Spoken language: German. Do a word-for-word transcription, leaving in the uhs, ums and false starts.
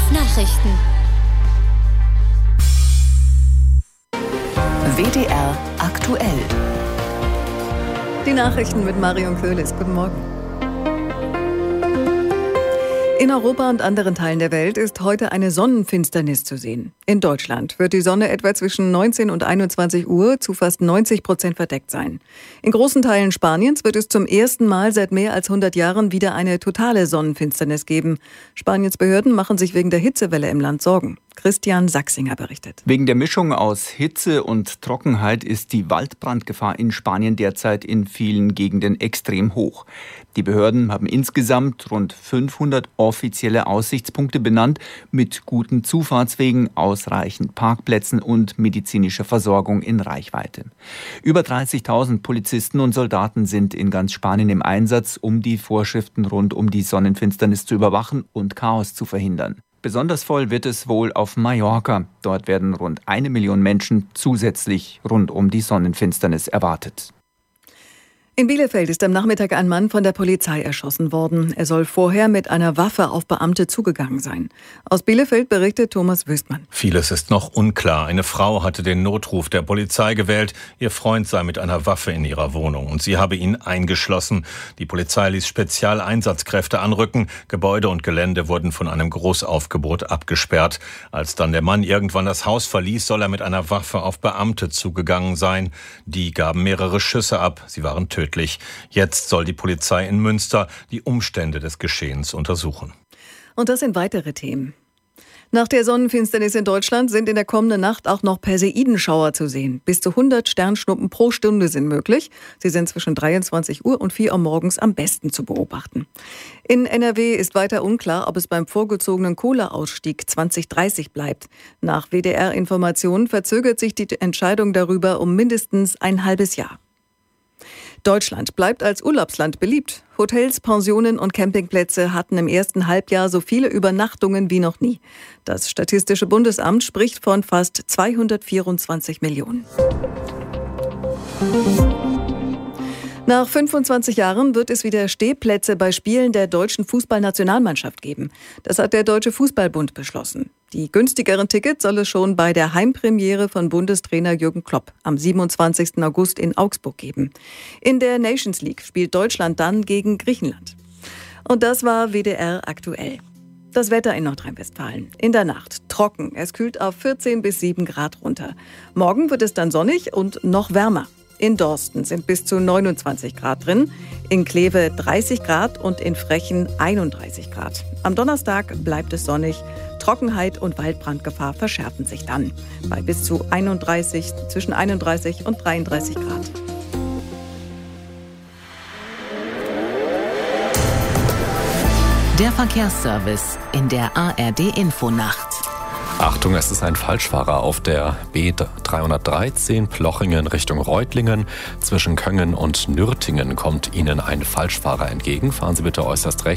Nachrichten. W D R aktuell. Die Nachrichten mit Marion Köhlis. Guten Morgen. In Europa und anderen Teilen der Welt ist heute eine Sonnenfinsternis zu sehen. In Deutschland wird die Sonne etwa zwischen neunzehn und einundzwanzig Uhr zu fast neunzig Prozent verdeckt sein. In großen Teilen Spaniens wird es zum ersten Mal seit mehr als hundert Jahren wieder eine totale Sonnenfinsternis geben. Spaniens Behörden machen sich wegen der Hitzewelle im Land Sorgen. Christian Sachsinger berichtet. Wegen der Mischung aus Hitze und Trockenheit ist die Waldbrandgefahr in Spanien derzeit in vielen Gegenden extrem hoch. Die Behörden haben insgesamt rund fünfhundert offizielle Aussichtspunkte benannt, mit guten Zufahrtswegen, ausreichend Parkplätzen und medizinischer Versorgung in Reichweite. Über dreißigtausend Polizisten und Soldaten sind in ganz Spanien im Einsatz, um die Vorschriften rund um die Sonnenfinsternis zu überwachen und Chaos zu verhindern. Besonders voll wird es wohl auf Mallorca. Dort werden rund eine Million Menschen zusätzlich rund um die Sonnenfinsternis erwartet. In Bielefeld ist am Nachmittag ein Mann von der Polizei erschossen worden. Er soll vorher mit einer Waffe auf Beamte zugegangen sein. Aus Bielefeld berichtet Thomas Wüstmann. Vieles ist noch unklar. Eine Frau hatte den Notruf der Polizei gewählt. Ihr Freund sei mit einer Waffe in ihrer Wohnung und sie habe ihn eingeschlossen. Die Polizei ließ Spezialeinsatzkräfte anrücken. Gebäude und Gelände wurden von einem Großaufgebot abgesperrt. Als dann der Mann irgendwann das Haus verließ, soll er mit einer Waffe auf Beamte zugegangen sein. Die gaben mehrere Schüsse ab. Sie waren tödlich. Jetzt soll die Polizei in Münster die Umstände des Geschehens untersuchen. Und das sind weitere Themen. Nach der Sonnenfinsternis in Deutschland sind in der kommenden Nacht auch noch Perseidenschauer zu sehen. Bis zu hundert Sternschnuppen pro Stunde sind möglich. Sie sind zwischen dreiundzwanzig Uhr und vier Uhr morgens am besten zu beobachten. In N R W ist weiter unklar, ob es beim vorgezogenen Kohleausstieg zwanzig dreißig bleibt. Nach W D R-Informationen verzögert sich die Entscheidung darüber um mindestens ein halbes Jahr. Deutschland bleibt als Urlaubsland beliebt. Hotels, Pensionen und Campingplätze hatten im ersten Halbjahr so viele Übernachtungen wie noch nie. Das Statistische Bundesamt spricht von fast zweihundertvierundzwanzig Millionen. Nach fünfundzwanzig Jahren wird es wieder Stehplätze bei Spielen der deutschen Fußballnationalmannschaft geben. Das hat der Deutsche Fußballbund beschlossen. Die günstigeren Tickets soll es schon bei der Heimpremiere von Bundestrainer Jürgen Klopp am siebenundzwanzigsten August in Augsburg geben. In der Nations League spielt Deutschland dann gegen Griechenland. Und das war W D R aktuell. Das Wetter in Nordrhein-Westfalen. In der Nacht trocken. Es kühlt auf vierzehn bis sieben Grad runter. Morgen wird es dann sonnig und noch wärmer. In Dorsten sind bis zu neunundzwanzig Grad drin, in Kleve dreißig Grad und in Frechen einunddreißig Grad. Am Donnerstag bleibt es sonnig. Trockenheit und Waldbrandgefahr verschärfen sich dann bei bis zu einunddreißig, zwischen einunddreißig und dreiunddreißig Grad. Der Verkehrsservice in der A R D-Infonacht. Achtung, es ist ein Falschfahrer auf der B dreihundertdreizehn Plochingen Richtung Reutlingen. Zwischen Köngen und Nürtingen kommt Ihnen ein Falschfahrer entgegen. Fahren Sie bitte äußerst rechts.